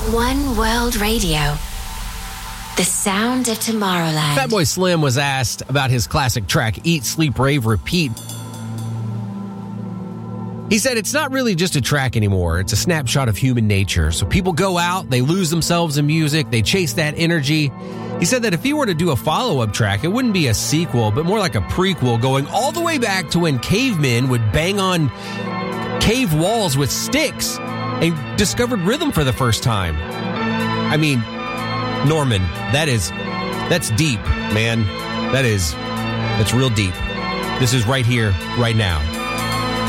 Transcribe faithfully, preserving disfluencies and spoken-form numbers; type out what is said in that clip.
One World Radio. The sound of Tomorrowland. Fatboy Slim was asked about his classic track, Eat, Sleep, Rave, Repeat. He said it's not really just a track anymore. It's a snapshot of human nature. So people go out, they lose themselves in music, they chase that energy. He said that if he were to do a follow-up track, it wouldn't be a sequel, but more like a prequel, going all the way back to when cavemen would bang on cave walls with sticks and discovered rhythm for the first time. I mean, Norman, that is, that's deep, man. That is, that's real deep. This is right here, right now.